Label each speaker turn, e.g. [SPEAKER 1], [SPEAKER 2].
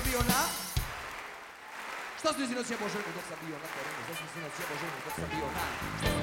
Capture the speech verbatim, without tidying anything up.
[SPEAKER 1] bio na... Šta si sinoć jebo ženu dok sam bio na terenu? Šta si sinoć jebo ženu dok sam bio na...